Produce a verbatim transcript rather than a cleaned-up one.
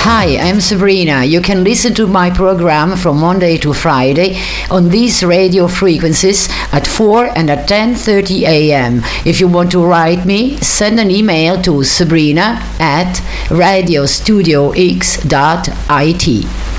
Hi, I'm Sabrina. You can listen to my program from Monday to Friday on these radio frequencies at four and at ten thirty a.m. If you want to write me, send an email to sabrina at radio studio x dot it.